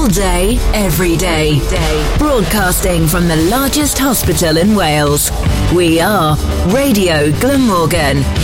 All day, every day. Broadcasting from the largest hospital in Wales. We are Radio Glamorgan.